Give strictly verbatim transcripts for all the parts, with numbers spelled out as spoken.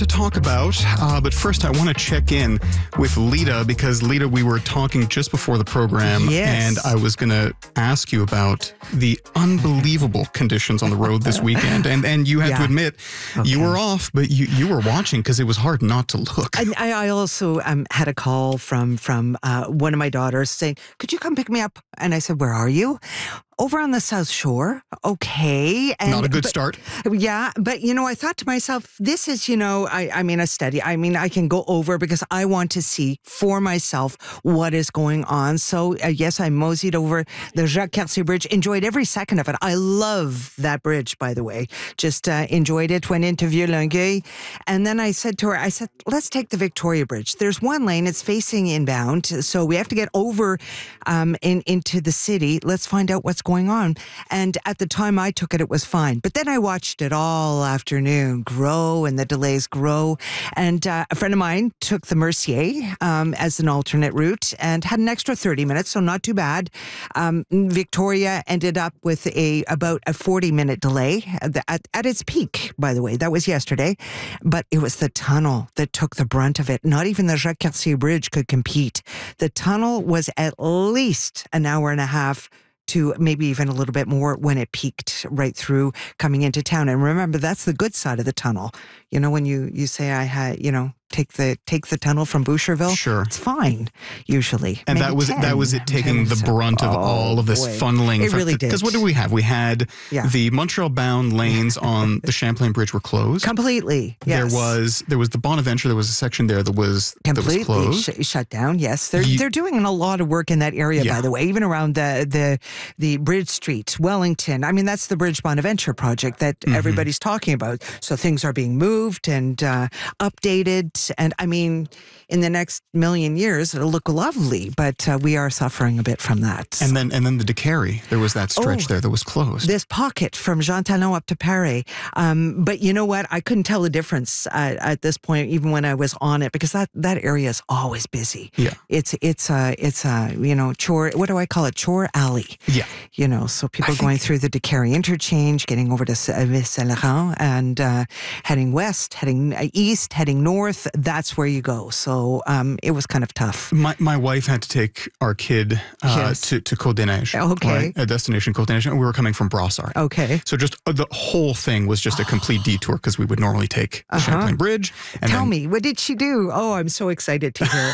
to talk about, uh, but first I want to check in with Lita because Lita, we were talking just before the program, yes. and I was going to ask you about the unbelievable conditions on the road this weekend, and and you had yeah. to admit okay. you were off, but you, you were watching because it was hard not to look. And I, I also um, had a call from from uh, one of my daughters saying, "Could you come pick me up?" And I said, "Where are you?" Over on the South Shore. Okay. And, Not a good but, start. Yeah. But, you know, I thought to myself, this is, you know, I, I mean, a study. I mean, I can go over because I want to see for myself what is going on. So, uh, yes, I moseyed over the Jacques-Cartier Bridge, enjoyed every second of it. I love that bridge, by the way. Just uh, enjoyed it, went into Vieux-Longueuil. And then I said to her, I said, let's take the Victoria Bridge. There's one lane, it's facing inbound. So we have to get over um, in, into the city. Let's find out what's going going on. And at the time I took it, it was fine. But then I watched it all afternoon grow and the delays grow. And uh, a friend of mine took the Mercier um, as an alternate route and had an extra thirty minutes, so not too bad. Um, Victoria ended up with a about a forty minute delay at, at, at its peak, by the way. That was yesterday. But it was the tunnel that took the brunt of it. Not even the Jacques-Cartier Bridge could compete. The tunnel was at least an hour and a half to maybe even a little bit more when it peaked right through coming into town. And remember, that's the good side of the tunnel. You know, when you, you say I had, you know, take the take the tunnel from Boucherville, sure, it's fine usually. And maybe that was ten, that was it taking the brunt of oh, all of this boy. funneling. It really did. Because what did we have? We had yeah. the Montreal-bound lanes on the Champlain Bridge were closed completely. Yes. There was there was the Bonaventure. There was a section there that was completely that was closed. Sh- shut down. Yes, they're you, they're doing a lot of work in that area. Yeah. By the way, even around the the the Bridge Street, Wellington. I mean, that's the Bridge Bonaventure project that mm-hmm. everybody's talking about. So things are being moved and uh, updated, and I mean, in the next million years, it'll look lovely. But uh, we are suffering a bit from that. And then and then the Décarie, there was that stretch oh, there that was closed. This pocket from Jean Talon up to Paris. Um, but you know what? I couldn't tell the difference at, at this point, even when I was on it, because that, that area is always busy. Yeah, it's it's a it's a you know chore. What do I call it? Chore alley. Yeah, you know. So people I going think... through the Décarie interchange, getting over to Saint Laurent, and uh, heading west, heading east, heading north. That's where you go. So um, it was kind of tough. My my wife had to take our kid uh, yes. to to Côte des Neiges. Okay, right? A destination Côte des Neiges, and we were coming from Brossard. Okay, so just uh, the whole thing was just a complete detour because we would normally take the uh-huh. Champlain Bridge. And Tell then, me, what did she do? Oh, I'm so excited to hear.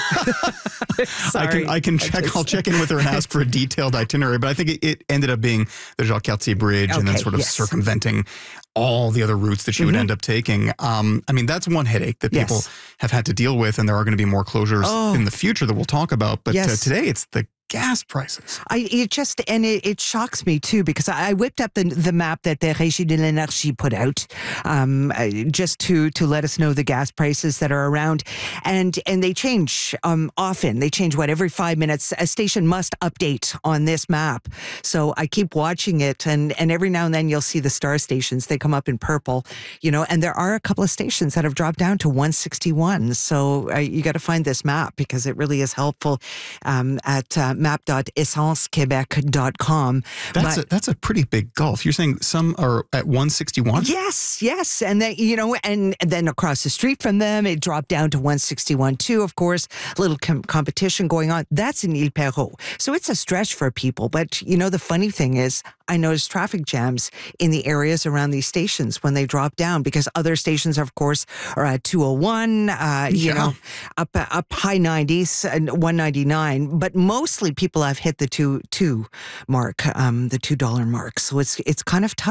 I can I can check. I'll check in with her and ask for a detailed itinerary. But I think it, it ended up being the Jacques-Cartier Bridge, okay, and then sort of yes. circumventing all the other routes that she mm-hmm. would end up taking. Um, I mean, that's one headache that people yes. have had to deal with, and there are going to be more closures oh. in the future that we'll talk about. But yes. uh, today, it's the gas prices. I it just and it, it shocks me too because I, I whipped up the the map that the Régie de l'Énergie put out um, uh, just to to let us know the gas prices that are around, and and they change um, often. They change what every five minutes. A station must update on this map, so I keep watching it, and and every now and then you'll see the star stations. They come up in purple, you know, and there are a couple of stations that have dropped down to one sixty-one. So uh, you got to find this map because it really is helpful um, at. Uh, map dot essence quebec dot com. That's but, a, that's a pretty big gulf. You're saying some are at one sixty-one? Yes, yes. And then, you know, and then across the street from them, it dropped down to one sixty-one too, of course. A little com- competition going on. That's in Ile Perrot. So it's a stretch for people. But, you know, the funny thing is, I noticed traffic jams in the areas around these stations when they drop down because other stations, of course, are at two oh one, uh, you yeah. know, up up high nineties and one ninety-nine. But mostly people have hit the two two mark, um, the two dollar mark. So it's it's kind of tough.